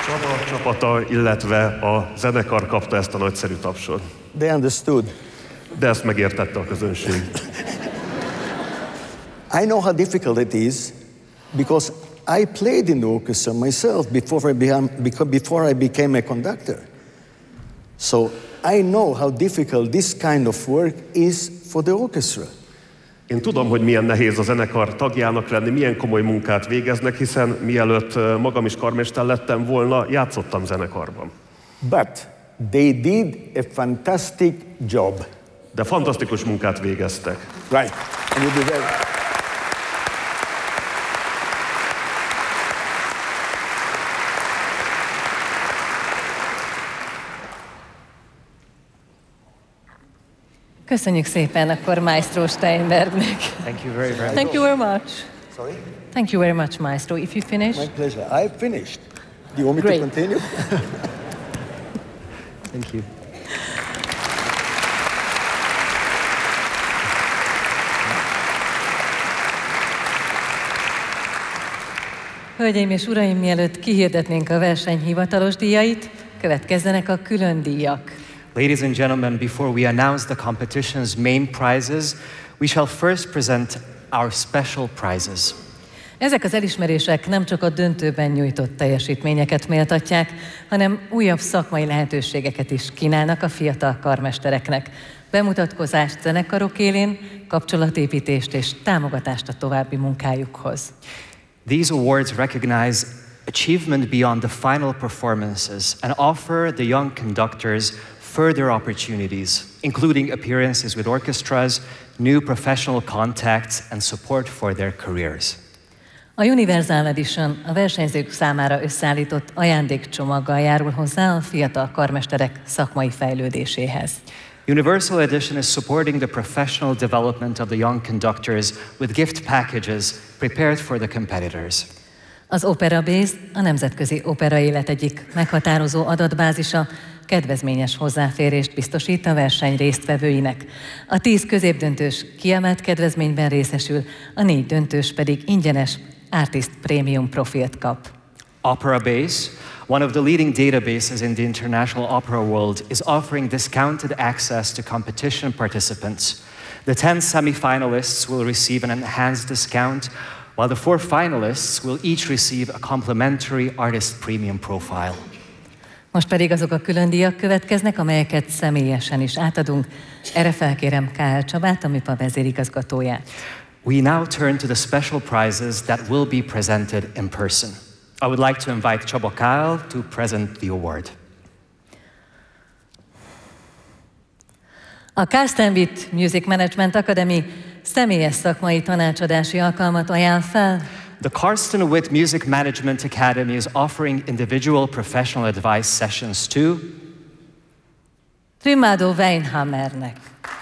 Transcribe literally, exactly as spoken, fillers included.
Csaba csapata, illetve a zenekar kapta ezt a nagyszerű tapsot. They understood. De ezt megértette a közönség. I know how difficult it is because I played in the orchestra myself before I became, before I became a conductor. So I know how difficult this kind of work is for the orchestra. Én tudom, hogy milyen nehéz a zenekar tagjának lenni, milyen komoly munkát végeznek, hiszen mielőtt magam is karmester lettem volna, játszottam zenekarban. But they did a fantastic job. De fantasztikus munkát végeztek. Right. And you did that. Köszönjük szépen akkor Maestro Steinbergnek. Thank you very, very Thank you very much. Sorry? Thank you very much, Maestro. If you finish. My pleasure. I finished. Do you want me Great. to continue? Thank you. Hölgyeim és uraim, mielőtt kihirdetnénk a verseny hivatalos díjait, következzenek a külön díjak. Ladies and gentlemen, before we announce the competition's main prizes, we shall first present our special prizes. Ezek az elismerések nem csak a döntőben nyújtott teljesítményeket méltatják, hanem újabb szakmai lehetőségeket is kínálnak a fiatal karmestereknek. Bemutatkozást zenekarok élén, kapcsolatépítést és támogatást a további munkájukhoz. These awards recognize achievement beyond the final performances and offer the young conductors further opportunities, including appearances with orchestras, new professional contacts, and support for their careers. A Universal Edition a versenyzők számára összeállított ajándékcsomaggal járul hozzá a fiatal karmesterek szakmai fejlődéséhez. Universal Edition is supporting the professional development of the young conductors with gift packages prepared for the competitors. Az OperaBase a nemzetközi opera élet egyik meghatározó adatbázisa, kedvezményes hozzáférést biztosít a verseny résztvevőinek. A tíz középdöntős kiemelt kedvezményben részesül, a négy döntős pedig ingyenes Artist Premium profilt kap. OperaBase, one of the leading databases in the international opera world, is offering discounted access to competition participants. The ten semi-finalists will receive an enhanced discount, while the four finalists will each receive a complimentary Artist Premium profile. Most pedig azok a külön díjak következnek, amelyeket személyesen is átadunk. Erre felkérem K L Csabát, a MIPA vezérigazgatóját. We now turn to the special prizes that will be presented in person. I would like to invite Csaba Kál to present the award. A Carsten Witt Music Management Academy személyes szakmai tanácsadási alkalmat ajánl fel. The Carsten Witt Music Management Academy is offering individual professional advice sessions to Trimado Weinhammernek.